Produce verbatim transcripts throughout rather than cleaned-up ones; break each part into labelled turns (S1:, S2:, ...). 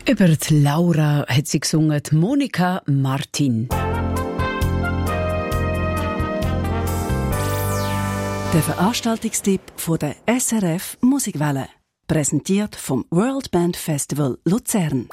S1: Über die Laura hat sie gesungen, die Monika Martin.
S2: Der Veranstaltungstipp von der S R F Musikwelle. Präsentiert vom World Band Festival Luzern.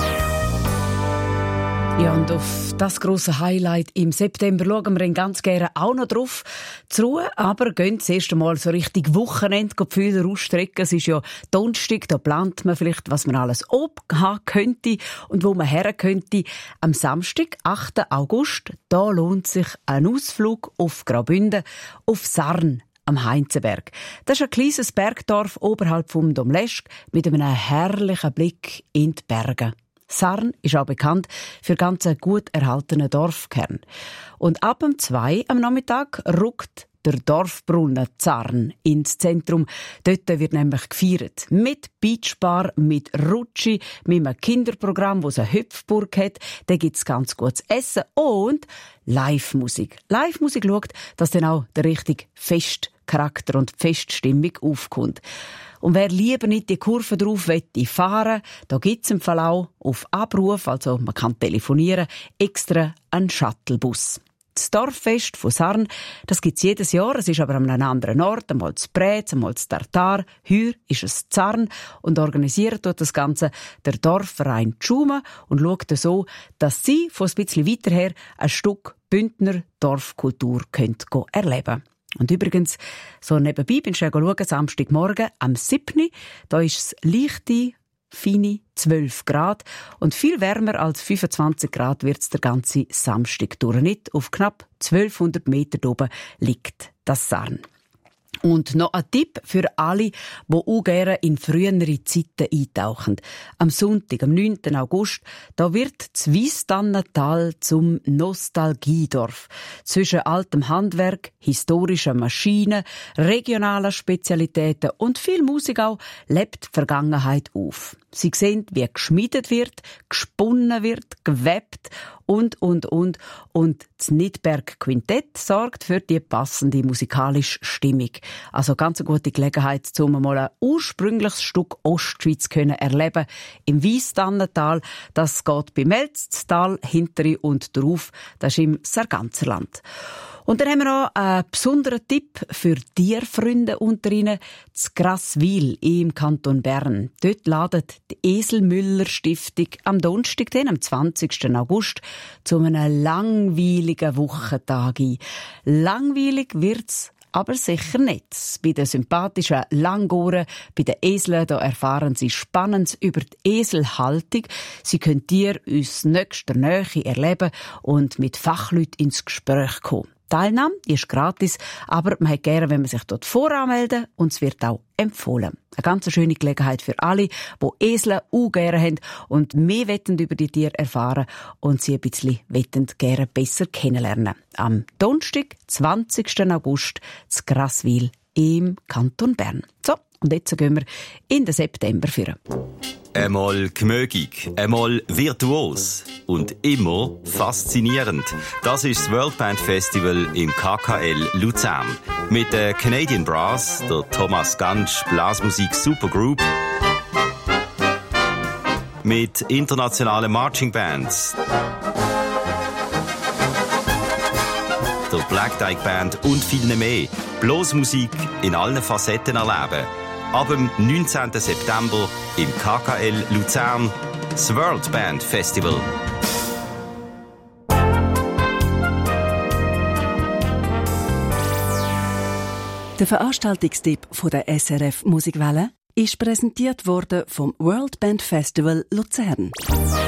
S1: Ja, und auf das grosse Highlight im September schauen wir ganz gerne auch noch drauf zur Ruhe, aber gehen das erste Mal so richtig Wochenende die Fühler ausstrecken. Es ist ja Donnerstag, da plant man vielleicht, was man alles oben haben könnte und wo man her könnte. Am Samstag, achten August, da lohnt sich ein Ausflug auf Graubünden, auf Sarn am Heinzenberg. Das ist ein kleines Bergdorf oberhalb vom Domleschg mit einem herrlichen Blick in die Berge. Sarn ist auch bekannt für ganz einen gut erhaltenen Dorfkern. Und ab um zwei am Nachmittag rückt der Dorfbrunnen Sarn ins Zentrum. Dort wird nämlich gefeiert. Mit Beachbar, mit Rutschi, mit einem Kinderprogramm, das eine Hüpfburg hat. Da gibt es ganz gutes Essen und Live-Musik. Live-Musik schaut, dass dann auch der richtige Festcharakter und die Feststimmung aufkommt. Und wer lieber nicht die Kurve drauf wette fahren, da gibt's im Fall auch auf Abruf, also man kann telefonieren, extra einen Shuttlebus. Das Dorffest von Sarn, das gibt's jedes Jahr, es ist aber an einem anderen Ort, einmal zu Prez, einmal zu Tartar, heuer ist es Sarn und organisiert dort das Ganze der Dorfverein Tschume und schaut so, dass sie von ein bisschen weiter her ein Stück Bündner Dorfkultur könnt erleben. Und übrigens, so nebenbei bin ich ja schauen, Samstagmorgen am siebten Da ist es leichte, feine zwölf Grad und viel wärmer als fünfundzwanzig Grad wird es der ganze Samstag durch. Nicht auf knapp zwölfhundert Meter oben liegt das Sarn. Und noch ein Tipp für alle, die auch gerne in frühere Zeiten eintauchen. Am Sonntag, am neunten August, da wird das Wiestannental zum Nostalgiedorf. Zwischen altem Handwerk, historischen Maschinen, regionalen Spezialitäten und viel Musik auch, lebt die Vergangenheit auf. Sie sehen, wie geschmiedet wird, gesponnen wird, gewebt und, und, und. Und das Nidberg Quintett sorgt für die passende musikalische Stimmung. Also ganz eine gute Gelegenheit, um mal ein ursprüngliches Stück Ostschweiz zu erleben. Im Wiestannental, das geht beim Elztal, hintere und drauf, das ist im Sarganserland. Und dann haben wir noch einen besonderen Tipp für Tierfreunde unter Ihnen. Das Grasswil im Kanton Bern. Dort ladet die Eselmüller-Stiftung am Donnerstag, den, am zwanzigsten August, zu einem langweiligen Wochentag ein. Langweilig wird's aber sicher nicht. Bei den sympathischen Langohren, bei den Eseln, da erfahren Sie Spannendes über die Eselhaltung. Sie können Tiere aus nächster Nähe erleben und mit Fachleuten ins Gespräch kommen. Die Teilnahme die ist gratis, aber man hat gerne, wenn man sich dort voranmelden und es wird auch empfohlen. Eine ganz schöne Gelegenheit für alle, die Esel auch gerne haben und mehr wettend über die Tiere erfahren und sie ein bisschen wettend gerne besser kennenlernen. Am Donnerstag, zwanzigsten August, zu Grasswil im Kanton Bern. So, und jetzt gehen wir in den September führen.
S3: Einmal gemögig, einmal virtuos und immer faszinierend. Das ist das World Band Festival im K K L Luzern. Mit der Canadian Brass, der Thomas Gansch Blasmusik Supergroup, mit internationalen Marching Bands, der Black Dyke Band und vielen mehr. Blasmusik in allen Facetten erleben. Ab dem neunzehnten September im K K L Luzern, das World Band Festival.
S2: Der Veranstaltungstipp von der S R F Musikwelle ist präsentiert worden vom World Band Festival Luzern.